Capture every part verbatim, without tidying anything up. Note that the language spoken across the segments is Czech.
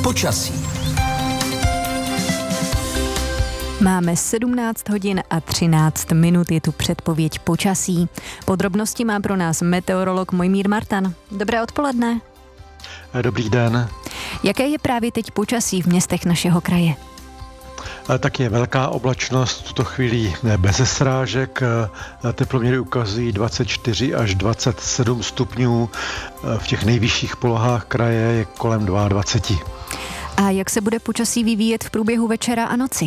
počasí. Máme sedmnáct hodin a třináct minut, je tu předpověď počasí. Podrobnosti má pro nás meteorolog Mojmír Martan. Dobré odpoledne. Dobrý den. Jaké je právě teď počasí v městech našeho kraje? Tak je velká oblačnost, v tuto chvíli bez srážek, teploměry ukazují dvacet čtyři až dvacet sedm stupňů, v těch nejvyšších polohách kraje je kolem dvacet dva. A jak se bude počasí vyvíjet v průběhu večera a noci?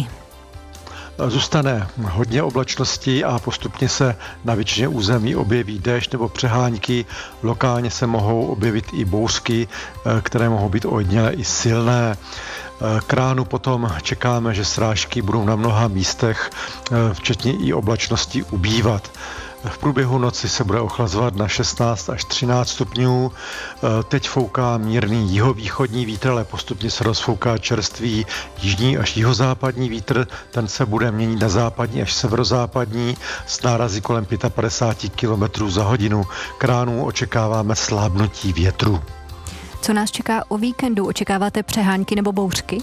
Zůstane hodně oblačností a postupně se na většině území objeví déšť nebo přehánky. Lokálně se mohou objevit i bouřky, které mohou být ojedinělé i silné. K ránu potom čekáme, že srážky budou na mnoha místech, včetně i oblačností, ubývat. V průběhu noci se bude ochlazovat na šestnáct až třináct stupňů. Teď fouká mírný jihovýchodní vítr, ale postupně se rozfouká čerstvý jižní až jihozápadní vítr. Ten se bude měnit na západní až severozápadní s nárazy kolem padesát pět kilometrů za hodinu. K ránu očekáváme slábnutí větru. Co nás čeká o víkendu? Očekáváte přehánky nebo bouřky?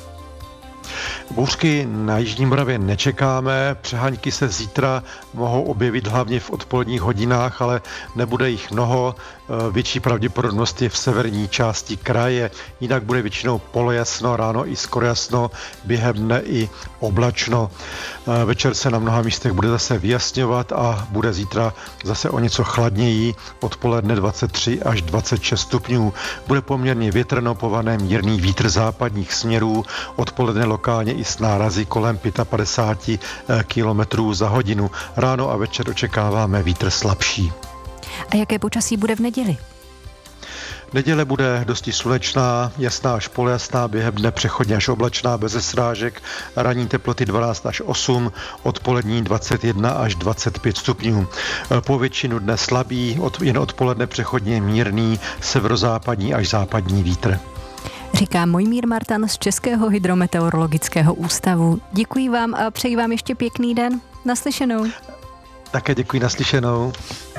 Bouřky na jižní Moravě nečekáme, přehánky se zítra mohou objevit hlavně v odpoledních hodinách, ale nebude jich mnoho. Větší pravděpodobnost je v severní části kraje, jinak bude většinou polojasno, ráno i skoro jasno, během dne i oblačno. Večer se na mnoha místech bude zase vyjasňovat a bude zítra zase o něco chladněji, odpoledne dvacet tři až dvacet šest stupňů. Bude poměrně větrno, pované mírný vítr západních směrů, odpoledne lokálně i s nárazy kolem padesát pět kilometrů za hodinu. Ráno a večer očekáváme vítr slabší. A jaké počasí bude v neděli? Neděle bude dosti slunečná, jasná až polojasná, během dne přechodně až oblačná, bez srážek, ranní teploty dvanáct až osm, odpolední dvacet jedna až dvacet pět stupňů. Po většinu dne slabý, od, jen odpoledne přechodně mírný, severozápadní až západní vítr. Říká Mojmír Martan z Českého hydrometeorologického ústavu. Děkuji vám a přeji vám ještě pěkný den. Naslyšenou. Také děkuji, naslyšenou.